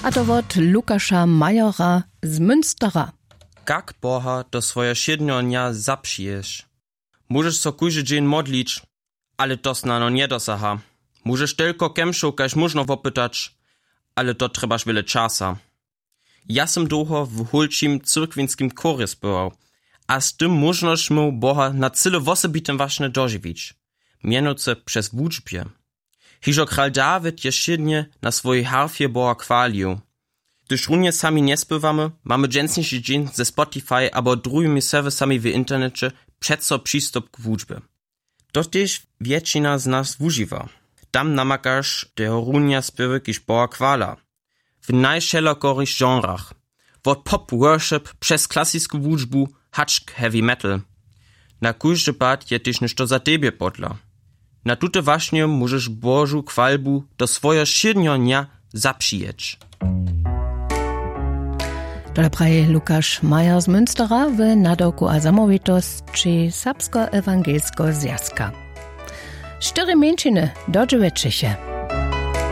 A to wod Lukasza Majora z Münstera. Jak Boha do swoje siednionia zapsijesz? Możesz so kujży dzień modlić, ale to snano nie dosaha. Możesz tylko kemszu, każ można wopytać, ale to trebasz wiele czasa. Ja sam długo w hulczym cyrkwinskim chorze spywał, a z tym możnoś mu Boha na cyle wosobitym właśnie dożywić. Mianowicie przez wuczbie. Hiżo kral Dawid je siednie na swojej harfie Boha chwalił. Gdyż runie sami nie spywamy, mamy dżęsniejszy dzień ze Spotify albo drugimi serwisami w internecie przeco przystup k wuczbie. To też wiecina z nas wużywa. Tam namakasz te runia spywy kiż Boha chwala. W najszerokich genrach. Od pop worship przez klasyczną wuczbu hacz heavy metal. Na kujże pad je też ništo za tebie podla. Na tute właśnie możesz Bożu chwalbu do swojego siednionia zapsijeć. To praje Lukasz Majer z Münstera w nadawku a zamovitosti Serbsko-Ewangelskiego Zjazka. 4 mięciny do 9.